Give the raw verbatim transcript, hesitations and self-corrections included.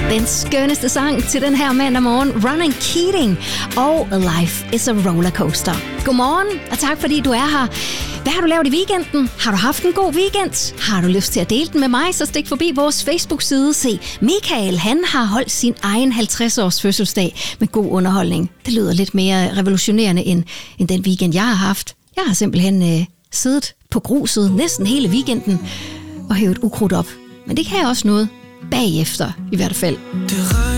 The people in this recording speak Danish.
Den skønneste sang til den her mandag morgen, Ronan Keating og Life is a Rollercoaster. Godmorgen, og tak fordi du er her. Hvad har du lavet i weekenden? Har du haft en god weekend? Har du lyst til at dele den med mig, så stik forbi vores Facebook-side. Se, Michael, han har holdt sin egen halvtreds-års fødselsdag med god underholdning. Det lyder lidt mere revolutionerende end, end den weekend, jeg har haft. Jeg har simpelthen øh, siddet på gruset næsten hele weekenden og hævet ukrudt op. Men det kan også noget bagefter, i hvert fald.